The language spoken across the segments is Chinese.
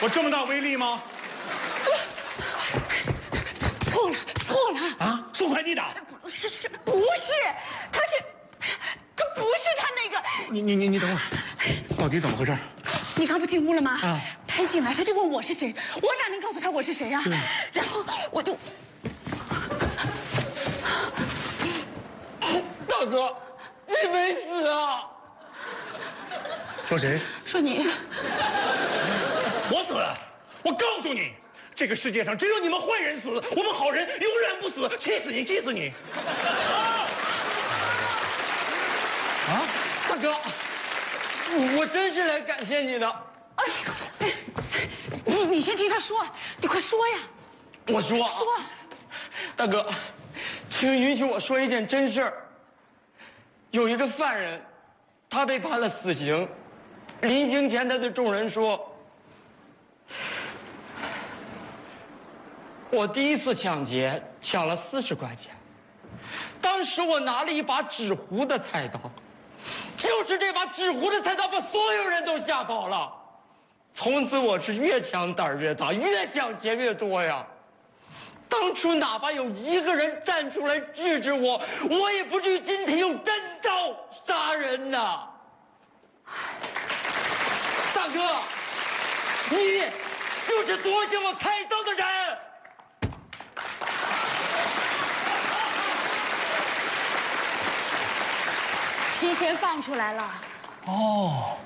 我这么大威力吗？ 错了啊！送快递的？ 不是，他不是他那个。 你等会儿，到底怎么回事？ 你刚不进屋了吗？ 啊！ 他一进来他就问我是谁，我哪能告诉他我是谁呀？然后我就， 大哥，你没死啊？ 说谁？ 说你。 我死！我告诉你，这个世界上只有你们坏人死，我们好人永远不死！气死你！气死你！ 啊，大哥，我真是来感谢你的。 哎，你先听他说，你快说呀！ 我说，大哥，请允许我说一件真事儿。有一个犯人，他被判了死刑，临刑前他对众人说：“我第一次抢劫抢了40块钱，当时我拿了一把纸糊的菜刀。”就是这把纸糊的菜刀把所有人都吓跑了，从此我是越抢胆儿越大，越抢劫越多呀。当初哪怕有一个人站出来制止我，我也不至于今天用真刀杀人呐。大哥，你就是夺下我菜刀的人。 提前放出来了。 哦，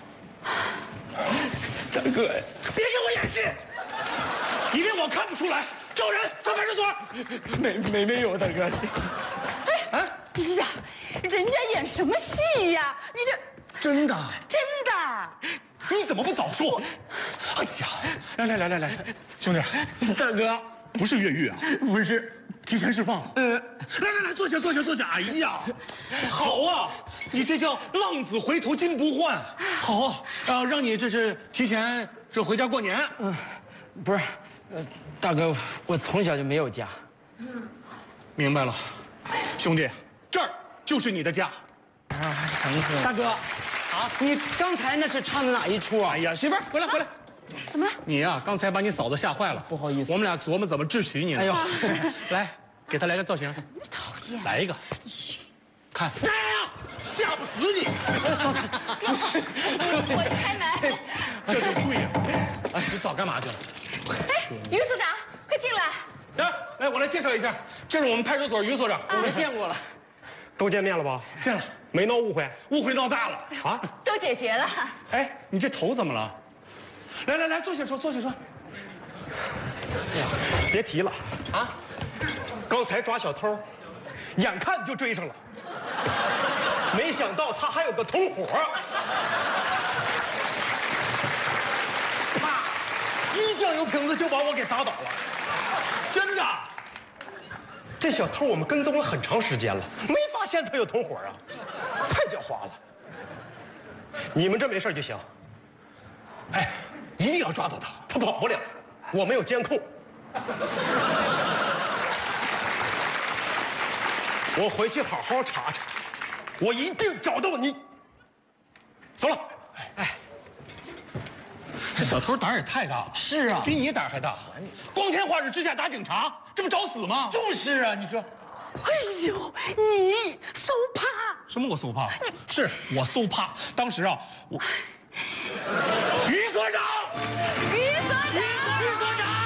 大哥， 别给我演戏！以为我看不出来，找人上派出所。 没有，大哥。 哎呀，人家演什么戏呀？你这真的？ 真的？ 你怎么不早说？哎呀，来，兄弟， 大哥， 不是越狱啊， 不是。 提前释放。来，坐下。哎呀，好啊，你这叫浪子回头金不换。好啊，让你这是提前回家过年。 不是，大哥，我从小就没有家。 明白了，兄弟，这儿就是你的家。 大哥，你刚才那是唱的哪一出啊？ 哎呀，媳妇儿，回来。 怎么了？ 你呀，刚才把你嫂子吓坏了， 不好意思， 我们俩琢磨怎么智取你呢。 哎呦， 来，给她来个造型。 讨厌！ 来一个，看， 来呀， 吓不死你。 我去开门。 这就对呀。哎，你早干嘛去了？ 哎，于所长，快进来。 来，我来介绍一下，这是我们派出所于所长。 我们见过了， 都见面了吧？ 见了， 没闹误会？ 误会闹大了啊！ 都解决了。 哎，你这头怎么了？来，坐下说。 哎呀，别提了啊！刚才抓小偷，眼看就追上了，没想到他还有个同伙。 啪！一酱油瓶子就把我给砸倒了，真的。 这小偷我们跟踪了很长时间了，没发现他有同伙啊，太狡猾了。你们这没事就行。 哎，一定要抓到他， 他跑不了，我们有监控。我回去好好查查，我一定找到你。走了。 这小偷胆儿也太大了。 是啊， 比你胆儿还大。光天化日之下打警察，这不找死吗？ 就是啊，你说， 哎呦，你so怕！ 什么我搜怕？是我搜怕。当时啊，我于所长， 于所长， 于所长。